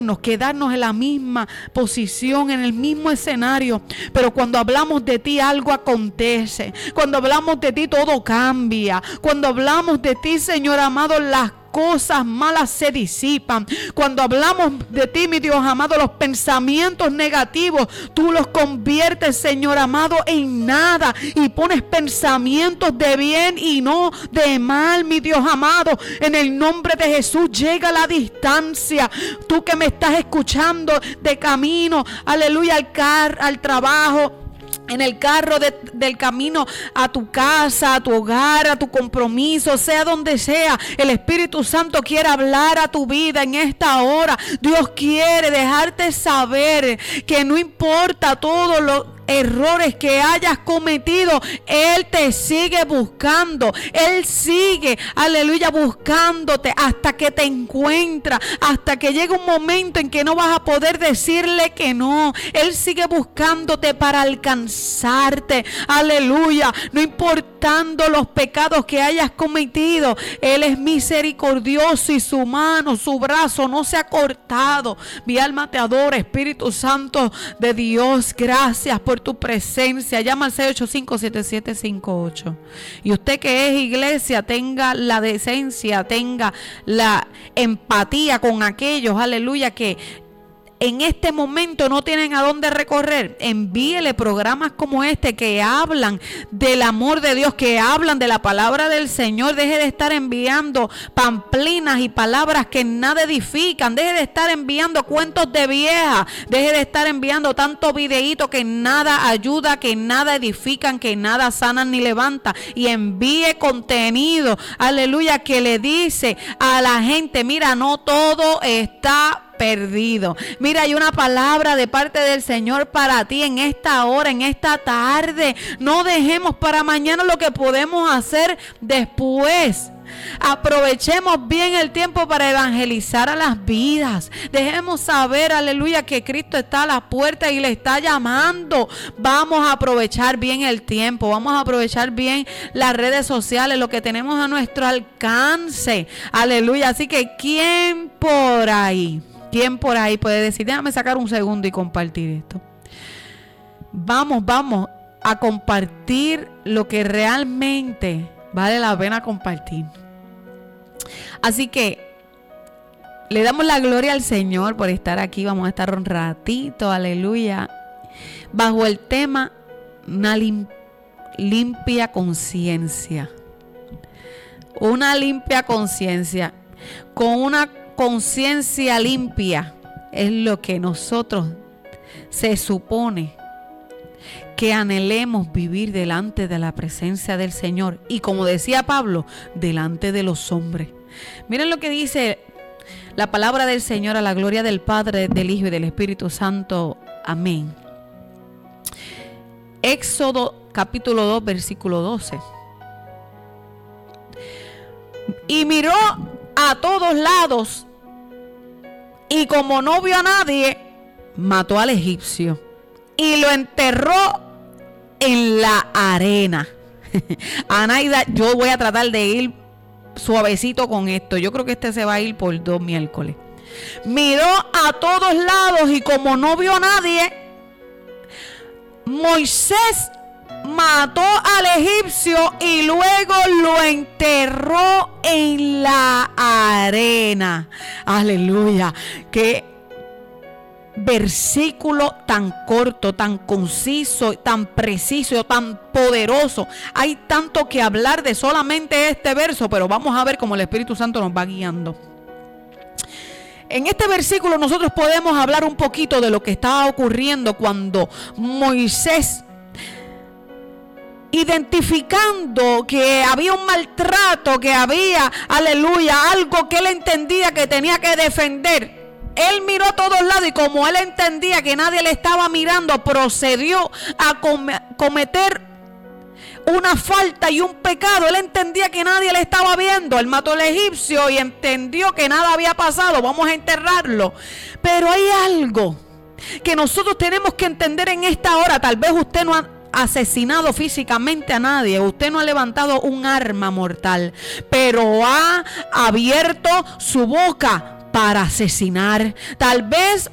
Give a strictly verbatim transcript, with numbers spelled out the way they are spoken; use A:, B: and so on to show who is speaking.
A: quedarnos en la misma posición, en el mismo escenario. Pero cuando hablamos de ti, algo acontece. Cuando hablamos de ti, todo cambia. Cuando hablamos de ti, Señor amado, las cosas malas se disipan. Cuando hablamos de ti, mi Dios amado, los pensamientos negativos, tú los conviertes, Señor amado, en nada, y pones pensamientos de bien y no de mal, mi Dios amado. En el nombre de Jesús, llega la distancia. Tú que me estás escuchando de camino, aleluya, al car, al trabajo, en el carro de, del camino a tu casa, a tu hogar, a tu compromiso, sea donde sea, el Espíritu Santo quiere hablar a tu vida en esta hora. Dios quiere dejarte saber que no importa todo lo errores que hayas cometido, Él te sigue buscando. Él sigue, aleluya, buscándote hasta que te encuentra, hasta que llegue un momento en que no vas a poder decirle que no. Él sigue buscándote para alcanzarte, aleluya, no importando los pecados que hayas cometido. Él es misericordioso y su mano, su brazo no se ha cortado. Mi alma te adora, Espíritu Santo de Dios. Gracias por tu presencia. Llama al seis ocho cinco, siete siete cinco ocho. Y usted que es iglesia, tenga la decencia, tenga la empatía con aquellos, aleluya, que en este momento no tienen a dónde recorrer. Envíele programas como este que hablan del amor de Dios, que hablan de la palabra del Señor. Deje de estar enviando pamplinas y palabras que nada edifican. Deje de estar enviando cuentos de vieja. Deje de estar enviando tanto videíto que nada ayuda, que nada edifican, que nada sanan ni levantan. Y envíe contenido, aleluya, que le dice a la gente: mira, no todo está perdido. Mira, hay una palabra de parte del Señor para ti en esta hora, en esta tarde. No dejemos para mañana lo que podemos hacer después. Aprovechemos bien el tiempo para evangelizar a las vidas. Dejemos saber, aleluya, que Cristo está a la puerta y le está llamando. Vamos a aprovechar bien el tiempo. Vamos a aprovechar bien las redes sociales, lo que tenemos a nuestro alcance. Aleluya. Así que, ¿quién por ahí? ¿Quién por ahí puede decir: déjame sacar un segundo y compartir esto? Vamos, vamos a compartir lo que realmente vale la pena compartir. Así que le damos la gloria al Señor por estar aquí. Vamos a estar un ratito, aleluya, bajo el tema una lim- limpia conciencia. Una limpia conciencia. Con una conciencia limpia es lo que nosotros se supone que anhelemos vivir delante de la presencia del Señor. Y como decía Pablo, delante de los hombres. Miren lo que dice la palabra del Señor, a la gloria del Padre, del Hijo y del Espíritu Santo. Amén. Éxodo capítulo dos, versículo doce. Y miró a todos lados, y como no vio a nadie, mató al egipcio y lo enterró en la arena. Anaida, yo voy a tratar de ir suavecito con esto. Yo creo que este se va a ir por dos miércoles. Miró a todos lados y como no vio a nadie, Moisés mató al egipcio y luego lo enterró en la arena. Aleluya. Qué versículo tan corto, tan conciso, tan preciso, tan poderoso. Hay tanto que hablar de solamente este verso, pero vamos a ver cómo el Espíritu Santo nos va guiando. En este versículo nosotros podemos hablar un poquito de lo que estaba ocurriendo cuando Moisés, identificando que había un maltrato, que había, aleluya, algo que él entendía que tenía que defender, él miró a todos lados y como él entendía que nadie le estaba mirando, procedió a com- cometer una falta y un pecado. Él entendía que nadie le estaba viendo. Él mató al egipcio y entendió que nada había pasado. Vamos a enterrarlo. Pero hay algo que nosotros tenemos que entender en esta hora. Tal vez usted no ha asesinado físicamente a nadie, usted no ha levantado un arma mortal, pero ha abierto su boca para asesinar. Tal vez